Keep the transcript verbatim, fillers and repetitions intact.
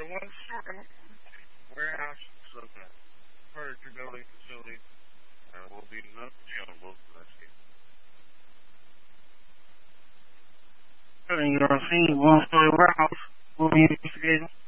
one-story warehouse facility, furniture building facility, and will be not available for this game. You are seeing one-story warehouse will be investigating.